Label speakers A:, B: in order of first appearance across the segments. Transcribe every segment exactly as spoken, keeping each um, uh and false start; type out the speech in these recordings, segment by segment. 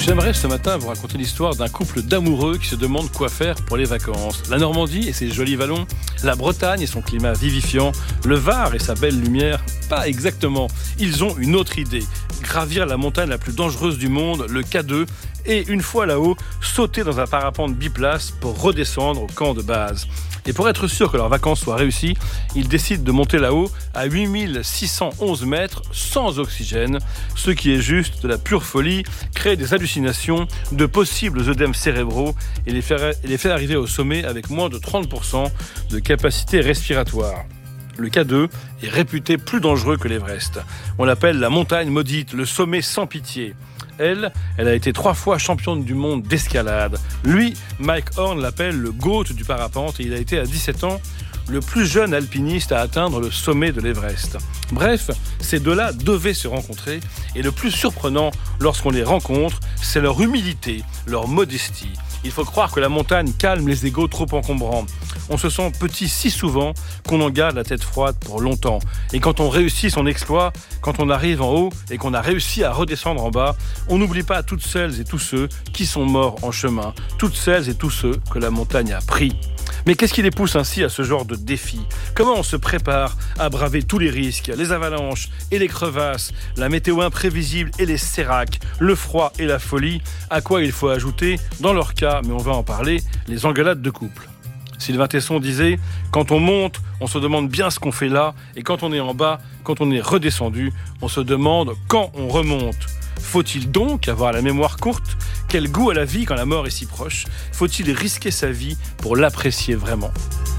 A: J'aimerais ce matin vous raconter l'histoire d'un couple d'amoureux qui se demandent quoi faire pour les vacances. La Normandie et ses jolis vallons, la Bretagne et son climat vivifiant, le Var et sa belle lumière, pas exactement. Ils ont une autre idée, gravir la montagne la plus dangereuse du monde, le K deux, et une fois là-haut, sauter dans un parapente biplace pour redescendre au camp de base. Et pour être sûr que leurs vacances soient réussies, ils décident de monter là-haut à huit mille six cent onze mètres sans oxygène, ce qui est juste de la pure folie, créer des hallucinations, de possibles œdèmes cérébraux et les faire, et les faire arriver au sommet avec moins de trente pour cent de capacité respiratoire. Le K deux est réputé plus dangereux que l'Everest. On l'appelle la montagne maudite, le sommet sans pitié. Elle, elle a été trois fois championne du monde d'escalade. Lui, Mike Horn l'appelle le GOAT du parapente et il a été à dix-sept ans le plus jeune alpiniste à atteindre le sommet de l'Everest. Bref, ces deux-là devaient se rencontrer et le plus surprenant lorsqu'on les rencontre, c'est leur humilité, leur modestie. Il faut croire que la montagne calme les égos trop encombrants. On se sent petit si souvent qu'on en garde la tête froide pour longtemps. Et quand on réussit son exploit, quand on arrive en haut et qu'on a réussi à redescendre en bas, on n'oublie pas toutes celles et tous ceux qui sont morts en chemin, toutes celles et tous ceux que la montagne a pris. Mais qu'est-ce qui les pousse ainsi à ce genre de défi ? Comment on se prépare à braver tous les risques, les avalanches et les crevasses, la météo imprévisible et les séracs, le froid et la folie ? À quoi il faut ajouter, dans leur cas, mais on va en parler, les engueulades de couple. Sylvain Tesson disait « Quand on monte, on se demande bien ce qu'on fait là, et quand on est en bas, quand on est redescendu, on se demande quand on remonte. » Faut-il donc avoir la mémoire courte ? Quel goût à la vie quand la mort est si proche ? Faut-il risquer sa vie pour l'apprécier vraiment ?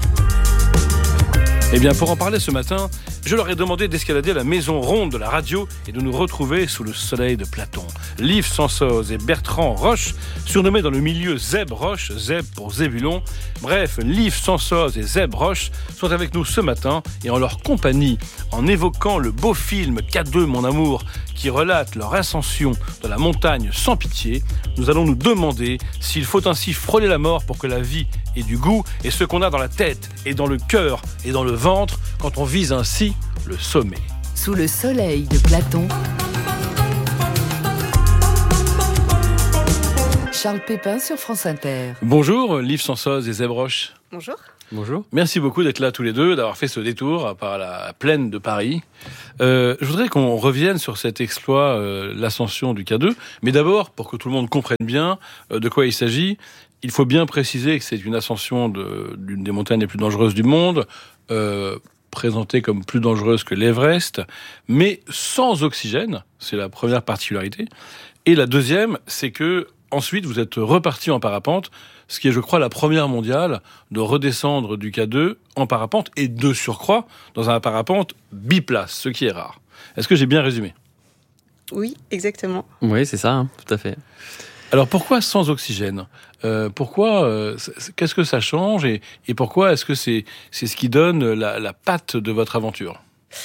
A: Eh bien, pour en parler ce matin, je leur ai demandé d'escalader la maison ronde de la radio et de nous retrouver sous le soleil de Platon. Liv Sansoz et Bertrand Roche, surnommés dans le milieu Zeb Roche, Zeb pour Zébulon. Bref, Liv Sansoz et Zeb Roche sont avec nous ce matin et en leur compagnie, en évoquant le beau film K deux, mon amour, qui relate leur ascension dans la montagne sans pitié, nous allons nous demander s'il faut ainsi frôler la mort pour que la vie ait du goût et ce qu'on a dans la tête et dans le cœur et dans le ventre quand on vise ainsi le sommet.
B: Sous le soleil de Platon, Charles Pépin sur France Inter.
A: Bonjour, Liv Sansoz et Zeb Roche.
C: Bonjour.
A: Bonjour. Merci beaucoup d'être là tous les deux, d'avoir fait ce détour par la plaine de Paris. Euh, je voudrais qu'on revienne sur cet exploit, euh, l'ascension du K deux. Mais d'abord, pour que tout le monde comprenne bien euh, de quoi il s'agit, il faut bien préciser que c'est une ascension de, d'une des montagnes les plus dangereuses du monde, euh, présentée comme plus dangereuse que l'Everest, mais sans oxygène. C'est la première particularité. Et la deuxième, c'est que ensuite, vous êtes reparti en parapente, ce qui est, je crois, la première mondiale de redescendre du K deux en parapente et de surcroît dans un parapente biplace, ce qui est rare. Est-ce que j'ai bien résumé ?
C: Oui, exactement.
D: Oui, c'est ça, hein, tout à fait.
A: Alors pourquoi sans oxygène ? euh, Pourquoi euh, Qu'est-ce que ça change et, et pourquoi est-ce que c'est, c'est ce qui donne la, la patte de votre aventure ?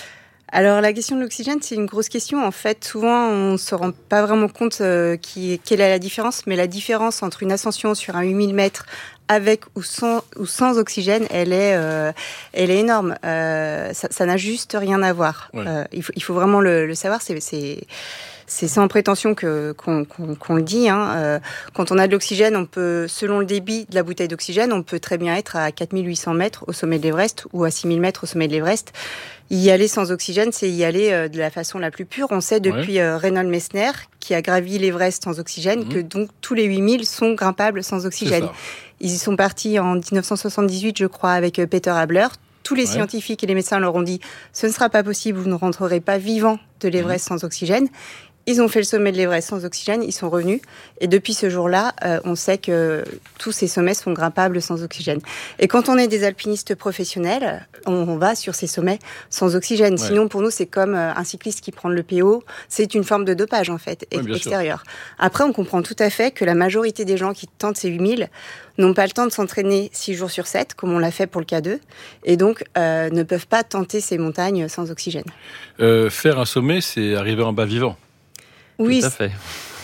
C: Alors la question de l'oxygène, c'est une grosse question. En fait, souvent, on ne se rend pas vraiment compte euh, qui, quelle est la différence. Mais la différence entre une ascension sur un huit mille mètres avec ou sans, ou sans oxygène, elle est, euh, elle est énorme. Euh, ça, ça n'a juste rien à voir. Ouais. Euh, il, faut, il faut vraiment le, le savoir. C'est... c'est C'est sans prétention que, qu'on, qu'on, qu'on le dit. Hein. Euh, quand on a de l'oxygène, on peut, selon le débit de la bouteille d'oxygène, on peut très bien être à quatre mille huit cents mètres au sommet de l'Everest ou à six mille mètres au sommet de l'Everest. Y aller sans oxygène, c'est y aller euh, de la façon la plus pure. On sait depuis ouais. euh, Reinhold Messner, qui a gravi l'Everest sans oxygène, mmh. que donc tous les huit mille sont grimpables sans oxygène. Ils y sont partis en dix-neuf cent soixante-dix-huit, je crois, avec euh, Peter Habler. Tous les ouais. scientifiques et les médecins leur ont dit « ce ne sera pas possible, vous ne rentrerez pas vivant de l'Everest mmh. sans oxygène ». Ils ont fait le sommet de l'Everest sans oxygène, ils sont revenus. Et depuis ce jour-là, euh, on sait que tous ces sommets sont grimpables sans oxygène. Et quand on est des alpinistes professionnels, on, on va sur ces sommets sans oxygène. Ouais. Sinon, pour nous, c'est comme euh, un cycliste qui prend le P O. C'est une forme de dopage, en fait, ouais, extérieur. Après, on comprend tout à fait que la majorité des gens qui tentent ces huit mille n'ont pas le temps de s'entraîner six jours sur sept, comme on l'a fait pour le K deux, et donc euh, ne peuvent pas tenter ces montagnes sans oxygène.
A: Euh, faire un sommet, c'est arriver en bas vivant.
C: Oui,
D: tout à fait.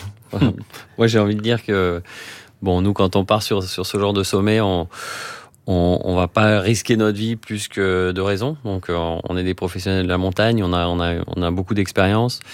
D: Moi, j'ai envie de dire que, bon, nous, quand on part sur, sur ce genre de sommet, on on, on va pas risquer notre vie plus que de raison. Donc, on est des professionnels de la montagne, on a, on a, on a beaucoup d'expérience.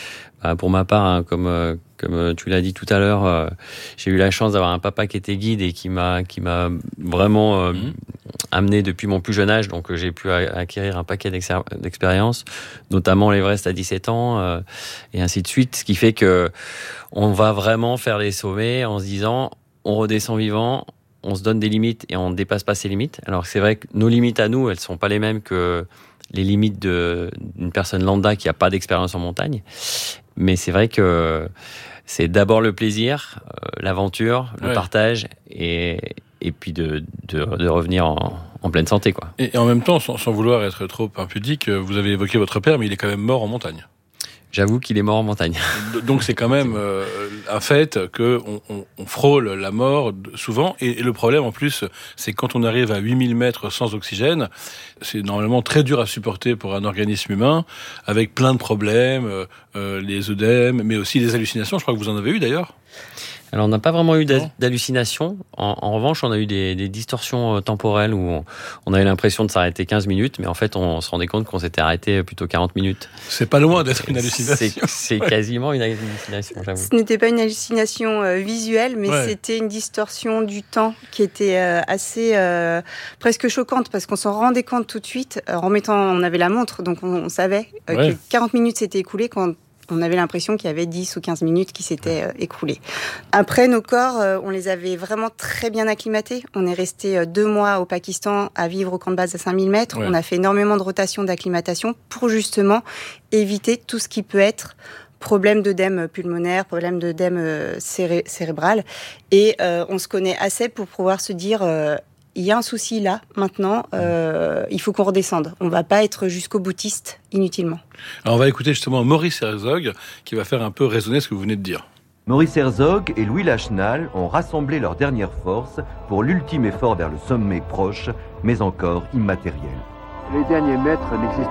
D: Bah, pour ma part, hein, comme euh, comme tu l'as dit tout à l'heure, euh, j'ai eu la chance d'avoir un papa qui était guide et qui m'a qui m'a vraiment euh, mmh. amené depuis mon plus jeune âge. Donc j'ai pu acquérir un paquet d'expériences, notamment l'Everest à dix-sept ans euh, et ainsi de suite. Ce qui fait que on va vraiment faire les sommets en se disant on redescend vivant, on se donne des limites et on ne dépasse pas ces limites. Alors c'est vrai que nos limites à nous, elles sont pas les mêmes que les limites de, d'une personne lambda qui n'a pas d'expérience en montagne. Mais c'est vrai que c'est d'abord le plaisir, euh, l'aventure, le ouais. partage et, et puis de, de, de revenir en, en pleine santé, quoi.
A: Et, et en même temps, sans, sans vouloir être trop impudique, vous avez évoqué votre père, mais il est quand même mort en montagne.
D: J'avoue qu'il est mort en montagne.
A: Donc c'est quand même euh, un fait qu'on on, on frôle la mort souvent. Et, et le problème en plus, c'est quand on arrive à huit mille mètres sans oxygène, c'est normalement très dur à supporter pour un organisme humain, avec plein de problèmes, euh, les œdèmes, mais aussi les hallucinations. Je crois que vous en avez eu d'ailleurs.
D: Alors on n'a pas vraiment eu d'hallucinations. En, en revanche, on a eu des, des distorsions temporelles où on, on avait l'impression de s'arrêter quinze minutes, mais en fait on se rendait compte qu'on s'était arrêté plutôt quarante minutes.
A: C'est pas loin d'être une hallucination.
D: C'est, c'est ouais. quasiment une hallucination, j'avoue.
C: Ce n'était pas une hallucination euh, visuelle, mais ouais. c'était une distorsion du temps qui était euh, assez euh, presque choquante, parce qu'on s'en rendait compte tout de suite euh, en mettant, on avait la montre, donc on, on savait euh, ouais. que quarante minutes s'étaient écoulées quand on avait l'impression qu'il y avait dix ou quinze minutes qui s'étaient euh, écoulées. Après, nos corps, euh, on les avait vraiment très bien acclimatés. On est resté euh, deux mois au Pakistan à vivre au camp de base à cinq mille mètres. Ouais. On a fait énormément de rotations d'acclimatation pour justement éviter tout ce qui peut être problème d'œdème pulmonaire, problème d'œdème euh, céré- cérébral. Et euh, on se connaît assez pour pouvoir se dire... Euh, il y a un souci là, maintenant, euh, il faut qu'on redescende. On ne va pas être jusqu'au boutiste inutilement.
A: Alors on va écouter justement Maurice Herzog qui va faire un peu résonner ce que vous venez de dire.
E: Maurice Herzog et Louis Lachenal ont rassemblé leurs dernières forces pour l'ultime effort vers le sommet proche, mais encore immatériel.
F: Les derniers mètres n'existaient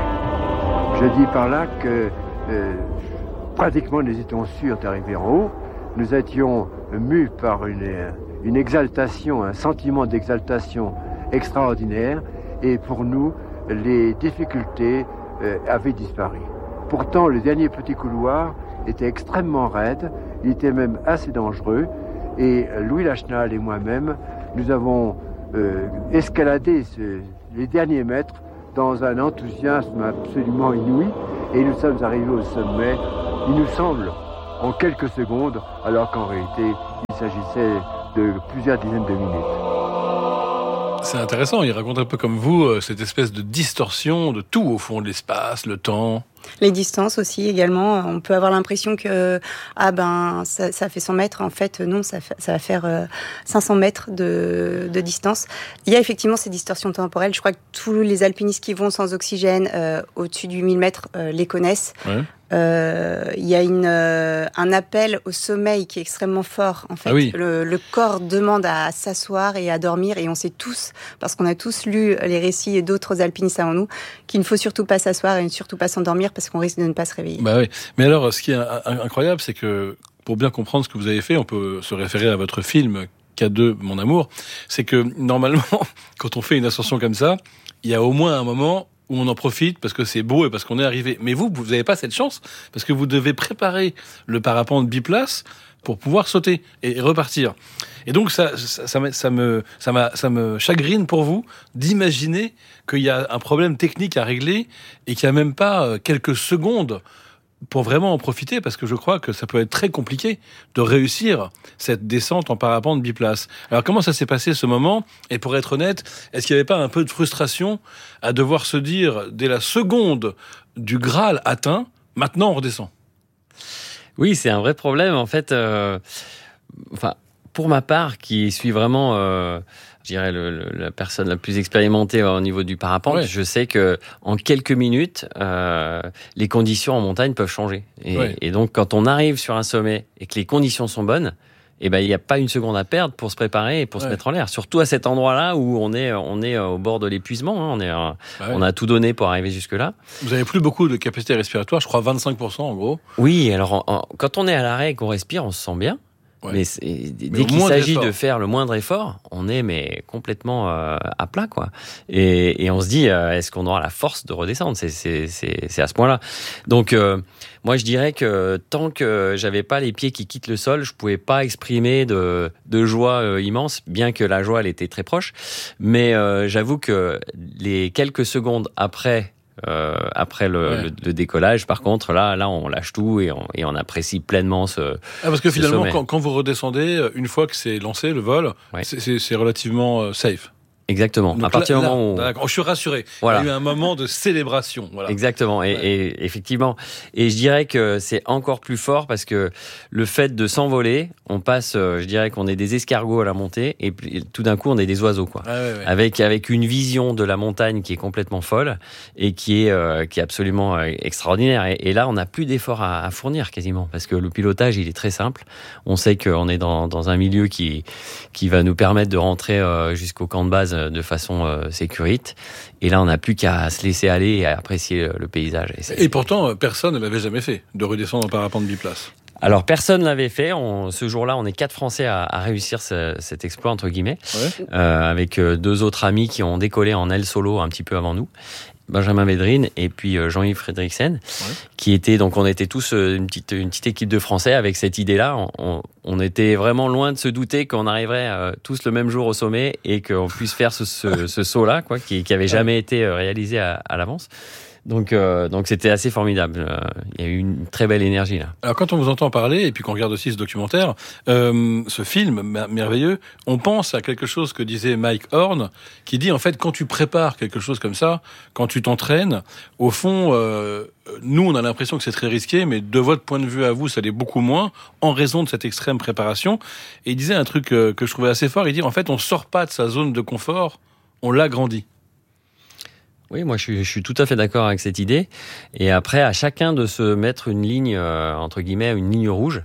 F: plus. Je dis par là que euh, pratiquement nous étions sûrs d'arriver en haut. Nous étions mus par une... une exaltation, un sentiment d'exaltation extraordinaire, et pour nous, les difficultés euh, avaient disparu. Pourtant, le dernier petit couloir était extrêmement raide, il était même assez dangereux, et Louis Lachenal et moi-même, nous avons euh, escaladé ce, les derniers mètres dans un enthousiasme absolument inouï, et nous sommes arrivés au sommet, il nous semble, en quelques secondes, alors qu'en réalité, il s'agissait de plusieurs dizaines de minutes.
A: C'est intéressant, il raconte un peu comme vous cette espèce de distorsion de tout au fond, de l'espace, le temps.
C: Les distances aussi également, on peut avoir l'impression que ah ben ça, ça fait cent mètres, en fait non, ça, fait, ça va faire euh, cinq cents mètres de, de distance. Il y a effectivement ces distorsions temporelles, je crois que tous les alpinistes qui vont sans oxygène euh, au-dessus de huit mille mètres euh, les connaissent. Ouais. Euh, il y a une, euh, un appel au sommeil qui est extrêmement fort. En fait, ah oui. le, le corps demande à s'asseoir et à dormir, et on sait tous, parce qu'on a tous lu les récits d'autres alpinistes avant nous, qu'il ne faut surtout pas s'asseoir et ne surtout pas s'endormir parce qu'on risque de ne pas se réveiller.
A: Bah oui. Mais alors, ce qui est incroyable, c'est que pour bien comprendre ce que vous avez fait, on peut se référer à votre film K deux, Mon Amour. C'est que normalement, quand on fait une ascension comme ça, il y a au moins un moment où on en profite parce que c'est beau et parce qu'on est arrivé. Mais vous, vous n'avez pas cette chance parce que vous devez préparer le parapente biplace pour pouvoir sauter et repartir. Et donc ça, ça, ça, me, ça, me, ça, m'a, ça me chagrine pour vous d'imaginer qu'il y a un problème technique à régler et qu'il n'y a même pas quelques secondes pour vraiment en profiter, parce que je crois que ça peut être très compliqué de réussir cette descente en parapente biplace. Alors comment ça s'est passé ce moment ? Et pour être honnête, est-ce qu'il n'y avait pas un peu de frustration à devoir se dire, dès la seconde du Graal atteint, maintenant on redescend ?
D: Oui, c'est un vrai problème en fait. Euh, enfin, pour ma part, qui suis vraiment... Euh, je dirais le, le, la personne la plus expérimentée au niveau du parapente, ouais. je sais que en quelques minutes, euh, les conditions en montagne peuvent changer. Et, ouais. et donc, quand on arrive sur un sommet et que les conditions sont bonnes, eh ben, il n'y a pas une seconde à perdre pour se préparer et pour ouais. se mettre en l'air. Surtout à cet endroit-là où on est, on est au bord de l'épuisement. Hein. On, est, bah ouais. on a tout donné pour arriver jusque-là.
A: Vous avez plus beaucoup de capacité respiratoire, je crois vingt-cinq pour cent en gros.
D: Oui, alors en, en, quand on est à l'arrêt et qu'on respire, on se sent bien. Ouais. Mais, mais dès qu'il s'agit effort. de faire le moindre effort, on est mais complètement euh, à plat, quoi. Et, et on se dit, euh, est-ce qu'on aura la force de redescendre ? C'est, c'est, c'est, c'est à ce point-là. Donc, euh, moi, je dirais que tant que j'avais pas les pieds qui quittent le sol, je pouvais pas exprimer de, de joie euh, immense, bien que la joie, elle était très proche. Mais euh, j'avoue que les quelques secondes après Euh, après le, ouais. le, le décollage, par contre, là, là, on lâche tout et on, et on apprécie pleinement ce. Ah,
A: parce que finalement, quand, quand vous redescendez, une fois que c'est lancé le vol, ouais. c'est, c'est, c'est relativement safe.
D: Exactement. Donc à partir du moment où
A: on... je suis rassuré. Voilà. Il y a eu un moment de célébration. Voilà.
D: Exactement. Et, ouais. et effectivement. Et je dirais que c'est encore plus fort parce que le fait de s'envoler, on passe, je dirais qu'on est des escargots à la montée et puis, tout d'un coup on est des oiseaux, quoi. Ah ouais, ouais. Avec avec une vision de la montagne qui est complètement folle et qui est euh, qui est absolument euh, extraordinaire. Et, et là, on n'a plus d'efforts à, à fournir quasiment parce que le pilotage il est très simple. On sait qu'on est dans dans un milieu qui qui va nous permettre de rentrer euh, jusqu'au camp de base de façon euh, sécurite. Et là, on n'a plus qu'à se laisser aller et à apprécier le paysage.
A: Et, et pourtant, personne ne l'avait jamais fait, de redescendre en parapente biplace.
D: Alors, personne ne l'avait fait. On, ce jour-là, on est quatre Français à, à réussir ce, cet exploit, entre guillemets, ouais. euh, avec deux autres amis qui ont décollé en aile solo un petit peu avant nous. Benjamin Védrine et puis Jean-Yves Fredriksen, ouais. qui étaient donc on était tous une petite une petite équipe de Français avec cette idée-là. On, on, on était vraiment loin de se douter qu'on arriverait euh, tous le même jour au sommet et qu'on puisse faire ce, ce, ce saut-là, quoi, qui, qui avait jamais été réalisé à, à l'avance. Donc, euh, donc c'était assez formidable. Il y a eu une très belle énergie là.
A: Alors quand on vous entend parler et puis qu'on regarde aussi ce documentaire, euh, ce film merveilleux, on pense à quelque chose que disait Mike Horn, qui dit en fait quand tu prépares quelque chose comme ça, quand tu t'entraînes, au fond, euh, nous on a l'impression que c'est très risqué, mais de votre point de vue à vous, ça l'est beaucoup moins en raison de cette extrême préparation. Et il disait un truc que, que je trouvais assez fort. Il dit en fait on sort pas de sa zone de confort, on l'agrandit.
D: Oui, moi je suis, je suis tout à fait d'accord avec cette idée. Et après, à chacun de se mettre une ligne, euh, entre guillemets, une ligne rouge,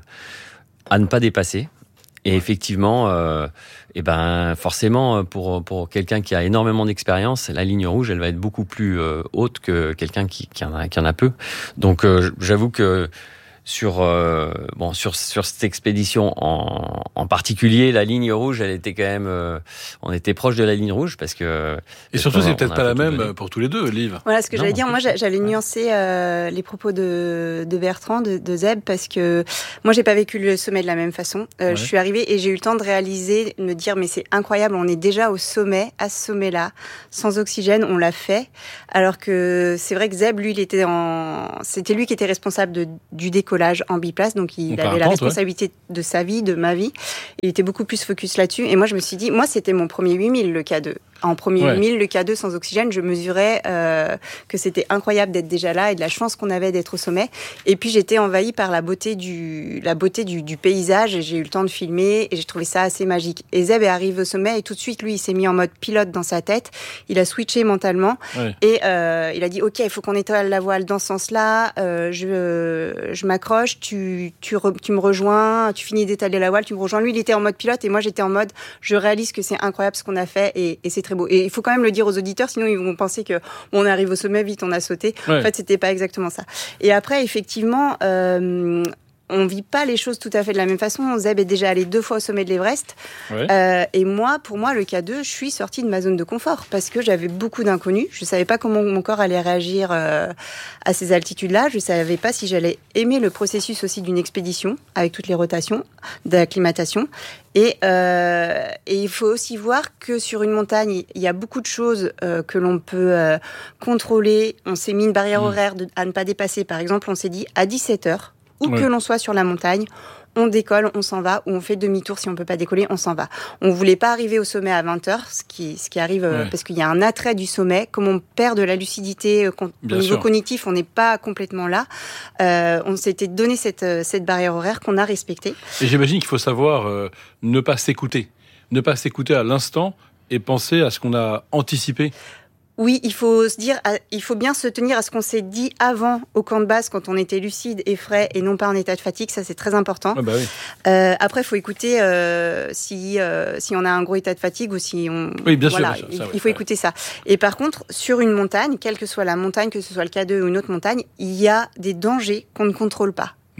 D: à ne pas dépasser. Et effectivement, euh, et ben forcément, pour pour quelqu'un qui a énormément d'expérience, la ligne rouge, elle va être beaucoup plus euh, haute que quelqu'un qui, qui, en a, qui en a peu. Donc euh, j'avoue que sur euh, bon sur sur cette expédition en en particulier, la ligne rouge, elle était quand même euh, on était proche de la ligne rouge parce que
A: et surtout on, c'est peut-être pas la même donné. Pour tous les deux, Liv.
C: Voilà ce que non, j'allais dire. Moi, j'allais nuancer euh, les propos de de Bertrand, de, de Zeb, parce que moi j'ai pas vécu le sommet de la même façon. Euh, ouais. Je suis arrivée et j'ai eu le temps de réaliser, de me dire mais c'est incroyable, on est déjà au sommet, à ce sommet-là, sans oxygène, on l'a fait. Alors que c'est vrai que Zeb, lui, il était en, c'était lui qui était responsable de, du décollage en biplace, donc il on avait la responsabilité ouais. de sa vie, de ma vie. Il était beaucoup plus focus là-dessus. Et moi, je me suis dit, moi, c'était mon premier huit mille, le K deux. En premier ouais. huit mille, le K deux sans oxygène, je mesurais euh, que c'était incroyable d'être déjà là et de la chance qu'on avait d'être au sommet. Et puis, j'étais envahie par la beauté du, la beauté du, du paysage et j'ai eu le temps de filmer et j'ai trouvé ça assez magique. Et Zeb est arrivé au sommet et tout de suite, lui, il s'est mis en mode pilote dans sa tête. Il a switché mentalement ouais. et euh, il a dit, OK, il faut qu'on étale la voile dans ce sens-là. Euh, je, je m'accroche, tu, tu, re, tu me rejoins, tu finis d'étaler la voile, tu me rejoins. Lui, il était en mode pilote et moi, j'étais en mode, je réalise que c'est incroyable ce qu'on a fait et, et c'est très beau. Et il faut quand même le dire aux auditeurs, sinon ils vont penser que bon, on arrive au sommet, vite, on a sauté. Ouais. En fait, c'était pas exactement ça. Et après, effectivement, euh, on vit pas les choses tout à fait de la même façon. Zeb est déjà allé deux fois au sommet de l'Everest. Ouais. Euh, et moi, pour moi, le K deux, je suis sortie de ma zone de confort parce que j'avais beaucoup d'inconnus. Je savais pas comment mon corps allait réagir euh, à ces altitudes-là. Je savais pas si j'allais aimer le processus aussi d'une expédition avec toutes les rotations d'acclimatation. Et, euh, et il faut aussi voir que sur une montagne, il y a beaucoup de choses euh, que l'on peut euh, contrôler. On s'est mis une barrière mmh. horaire de, à ne pas dépasser. Par exemple, on s'est dit à dix-sept heures, où ouais. que l'on soit sur la montagne, on décolle, on s'en va, ou on fait demi-tour si on ne peut pas décoller, on s'en va. On ne voulait pas arriver au sommet à vingt heures, ce qui, ce qui arrive ouais. euh, parce qu'il y a un attrait du sommet. Comme on perd de la lucidité euh, con, au niveau sûr. cognitif, on n'est pas complètement là. Euh, on s'était donné cette, cette barrière horaire qu'on a respectée.
A: Et j'imagine qu'il faut savoir euh, ne pas s'écouter. Ne pas s'écouter à l'instant et penser à ce qu'on a anticipé.
C: Oui, il faut se dire, il faut bien se tenir à ce qu'on s'est dit avant au camp de base quand on était lucide et frais et non pas en état de fatigue. Ça, c'est très important.
A: Ah bah oui.
C: euh, après, il faut écouter euh, si euh, si on a un gros état de fatigue ou si on.
A: Oui, bien
C: voilà,
A: sûr.
C: Il,
A: ça,
C: il faut
A: ouais.
C: écouter ça. Et par contre, sur une montagne, quelle que soit la montagne, que ce soit le K deux ou une autre montagne, il y a des dangers qu'on ne contrôle pas.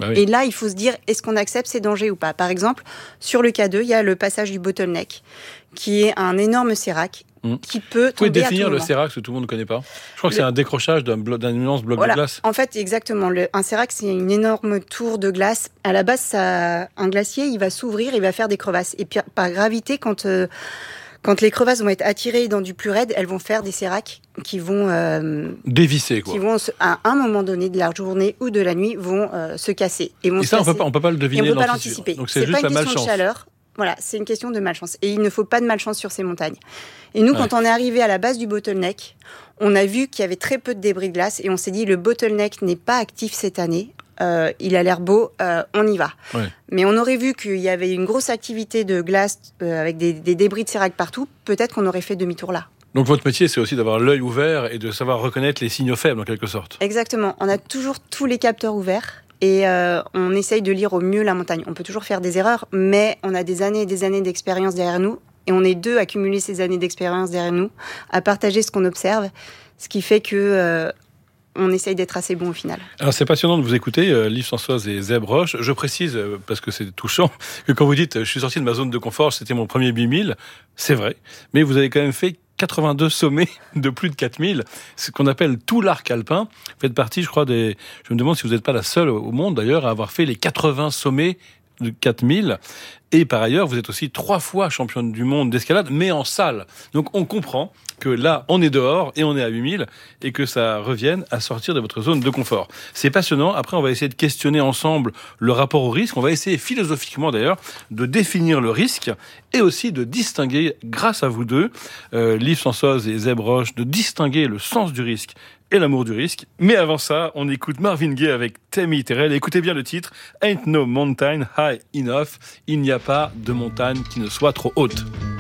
A: Bah oui.
C: Et là, il faut se dire, est-ce qu'on accepte ces dangers ou pas ? Par exemple, sur le K deux, il y a le passage du bottleneck, qui est un énorme sérac
A: Mmh.
C: qui peut
A: Vous pouvez
C: tomber à tout
A: définir le
C: moment.
A: sérac que tout le monde ne connaît pas ? Je crois que
C: Le-
A: c'est un décrochage d'un, blo- d'un immense bloc
C: Voilà.
A: de glace.
C: En fait, exactement. Le, un sérac, c'est une énorme tour de glace. À la base, ça, un glacier, il va s'ouvrir, il va faire des crevasses. Et puis, par gravité, quand, euh, quand les crevasses vont être attirées dans du plus raide, elles vont faire des séracs qui vont, euh,
A: Dévissé, quoi.
C: qui vont, se- à un moment donné de la journée ou de la nuit, vont euh, se casser. Et, vont
A: Et
C: se
A: ça, on
C: casser.
A: peut pas, on peut pas le
C: Et
A: deviner.
C: on peut pas
A: l'anticiper.
C: l'anticiper.
A: Donc c'est,
C: C'est
A: juste
C: pas
A: la
C: une question
A: malchance.
C: de chaleur. Voilà, c'est une question de malchance. Et il ne faut pas de malchance sur ces montagnes. Et nous,
A: Ouais.
C: quand on est arrivé à la base du bottleneck, on a vu qu'il y avait très peu de débris de glace et on s'est dit le bottleneck n'est pas actif cette année. Euh, il a l'air beau, euh, on y va.
A: Ouais.
C: Mais on aurait vu qu'il y avait une grosse activité de glace euh, avec des, des débris de sérac partout. Peut-être qu'on aurait fait demi-tour là.
A: Donc votre métier, c'est aussi d'avoir l'œil ouvert et de savoir reconnaître les signaux faibles, en quelque sorte.
C: Exactement. On a toujours tous les capteurs ouverts. Et euh, on essaye de lire au mieux la montagne. On peut toujours faire des erreurs, mais on a des années et des années d'expérience derrière nous. Et on est deux à cumuler ces années d'expérience derrière nous, à partager ce qu'on observe, ce qui fait que euh, on essaye d'être assez bon au final.
A: Alors c'est passionnant de vous écouter, euh, Liv Sansoise et Zeb Roche. Je précise, euh, parce que c'est touchant, que quand vous dites euh, « je suis sorti de ma zone de confort, c'était mon premier huit mille », c'est vrai, mais vous avez quand même fait quatre-vingt-deux sommets de plus de quatre mille, ce qu'on appelle tout l'arc alpin. Vous faites partie, je crois, des... Je me demande si vous n'êtes pas la seule au monde, d'ailleurs, à avoir fait les quatre-vingts sommets de quatre mille. Et par ailleurs, vous êtes aussi trois fois championne du monde d'escalade, mais en salle. Donc on comprend que là, on est dehors et on est à huit mille et que ça revienne à sortir de votre zone de confort. C'est passionnant. Après, on va essayer de questionner ensemble le rapport au risque. On va essayer philosophiquement d'ailleurs de définir le risque et aussi de distinguer, grâce à vous deux, euh, Liv Sansoise et Zeb Roche, de distinguer le sens du risque et l'amour du risque. Mais avant ça, on écoute Marvin Gaye avec Tammy Terrell. Écoutez bien le titre, Ain't No Mountain High Enough. Il n'y a pas de montagne qui ne soit trop haute.